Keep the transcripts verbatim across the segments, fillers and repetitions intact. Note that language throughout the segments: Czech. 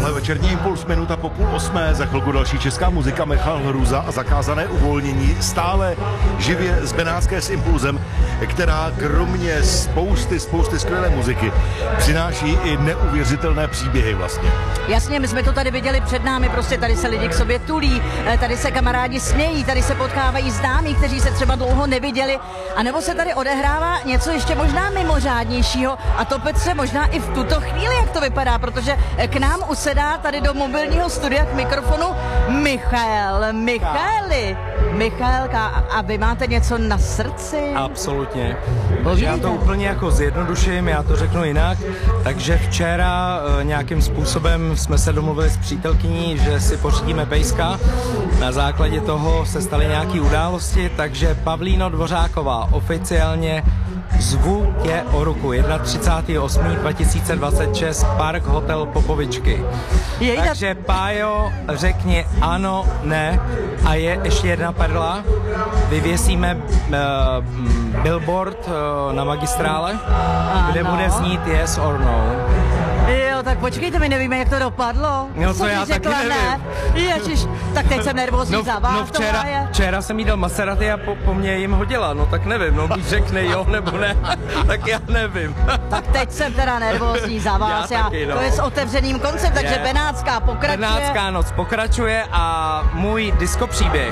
Tohle večerní Impuls, minuta po půl osmé, za chvilku další česká muzika, Michal Hruza a Zakázané uvolnění, stále živě z Benátské s Impulzem, která kromě spousty, spousty skvělé muziky přináší i neuvěřitelné příběhy vlastně. Jasně, my jsme to tady viděli před námi, prostě tady se lidi k sobě tulí, tady se kamarádi smějí, tady se potkávají známí, kteří se třeba dlouho neviděli, anebo se tady odehrává něco ještě možná mimořádnějšího, a to, Petře, možná i v tuto chvíli, jak to vypadá, protože k nám usedá tady do mobilního studia k mikrofonu Michal. Michaeli, Michalka, a vy máte něco na srdci? Absolutně. Takže já to úplně jako zjednoduším, já to řeknu jinak. Takže včera e, nějakým způsobem jsme se domluvili s přítelkyní, že si pořídíme pejska. Na základě toho se staly nějaké události, takže Pavlíno Dvořáková oficiálně zvu tě o ruku. třicátého osmého dva tisíce dvacet šest, Park Hotel Popovičky. Jejda. Takže Pájo, řekni ano, ne. A je ještě jedna perla. Vyvěsíme uh, billboard uh, na magistrále, ano, kde bude znít yes or no. Jo, tak počkejte, my nevíme, jak to dopadlo. No to já taky nevím. Ne? Ježiš, tak teď jsem nervózní no, za vás. No včera, včera jsem jí dal Maserati a po, po mně jim hodila, no tak nevím, no buď řekne jo nebo ne, tak já nevím. Tak teď jsem teda nervózní za vás, já, taky, no. To je s otevřeným koncem, takže je. Benátská pokračuje. Benátská noc pokračuje a můj disco příběh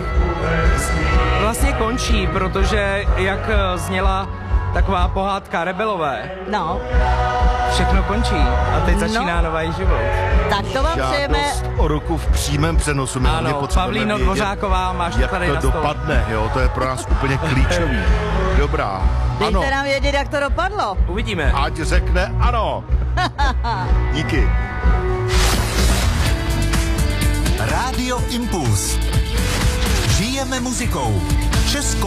vlastně končí, protože jak zněla taková pohádka Rebelové. No. Všechno končí a teď začíná no. nový život. Tak to vám přejeme. O ruku v přímém přenosu. My ano, Pavlíno Dvořáková, máš to tady jak na to dopadne, jo, to je pro nás úplně klíčový. Dobrá, ano. Dejte nám vědět, jak to dopadlo. Uvidíme. Ať řekne ano. Díky. Rádio Impuls. Žijeme muzikou. Česko.